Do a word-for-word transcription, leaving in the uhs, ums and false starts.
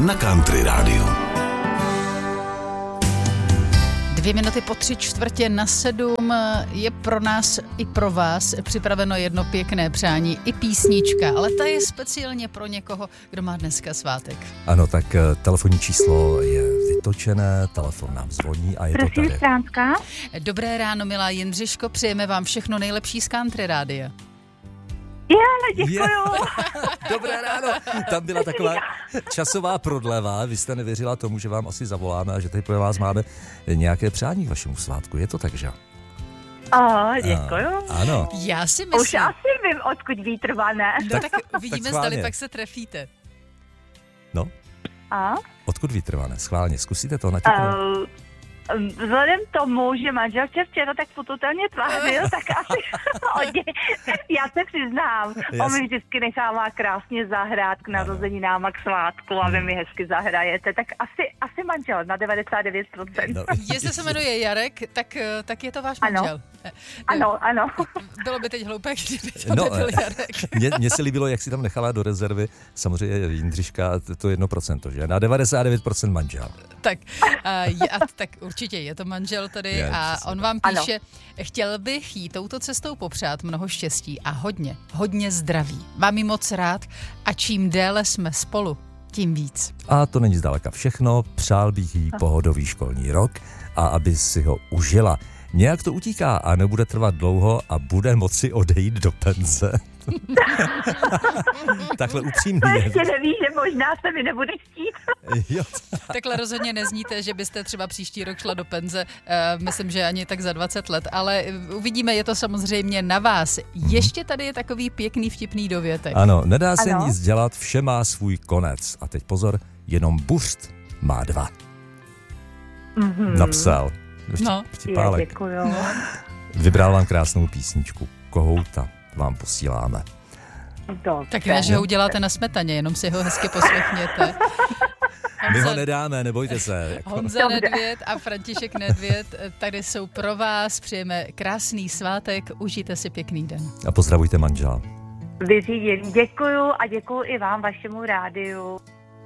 na Country Rádiu. Dvě minuty po tři čtvrtě na sedm je pro nás i pro vás připraveno jedno pěkné přání i písnička, ale ta je speciálně pro někoho, kdo má dneska svátek. Ano, tak telefonní číslo je vytočené, telefon nám zvoní a je Prosím, to tady. Stránka. Dobré ráno, milá Jindřiško, přejeme vám všechno nejlepší z Country Rádia. Já, děkuju. Je. Dobré ráno. Tam byla taková časová prodleva. Vy jste nevěřila tomu, že vám asi zavoláme a že tady pro vás máme nějaké přání k vašemu svátku. Je to tak, že? A, děkuju. A, ano. Já si myslím... Už asi vím, odkud vítr vane. No tak, tak uvidíme, tak zdali pak se trefíte. No. A? Odkud vítr vane? Schválně, zkusíte to natěknout. Uh, Vzhledem tomu, že manžel se včera tak potutelně tvářil, tak asi hodně. Já se přiznám, on mi vždycky nechává krásně zahrát k narozeninám a k svátku a vy mi hezky zahrajete, tak asi, asi manžel na devadesát devět procent. No. Jestli se jmenuje Jarek, tak, tak je to váš manžel. Ano, ano. Bylo by teď hloupé, kdyby to no, nebyl Jarek. Mně, mně se líbilo, jak si tam nechala do rezervy, samozřejmě Jindřiška, to jedno procento, že? Na devadesát devět procent manžel. Tak, a, a, tak určitě je to manžel tady je, a přesně. On vám píše, ano. Chtěl bych jí touto cestou popřát mnoho štěstí a hodně, hodně zdraví. Mám jí moc rád a čím déle jsme spolu, tím víc. A to není zdaleka všechno, přál bych jí pohodový školní rok a aby si ho užila. Nějak to utíká a nebude trvat dlouho a bude moci odejít do penze. Takhle upřímný je. Ještě neví, že možná se mi nebude chtít. Jo. Takhle rozhodně nezníte, že byste třeba příští rok šla do penze. Uh, myslím, že ani tak za dvacet let, ale uvidíme, je to samozřejmě na vás. Ještě tady je takový pěkný vtipný dovětek. Ano, nedá se ano? nic dělat, vše má svůj konec. A teď pozor, jenom buřt má dva. Mm-hmm. Napsal. No, já děkuju. No. Vybral vám krásnou písničku. Kohouta vám posíláme. Dobře. Tak ne, že ho uděláte na smetaně, jenom si ho hezky poslechněte. My ho nedáme, nebojte se. Jako. Honza Nedvěd a František Nedvěd tady jsou pro vás. Přejeme krásný svátek, užijte si pěkný den. A pozdravujte manžela. Vyřídím. Děkuju a děkuju i vám, vašemu rádiu.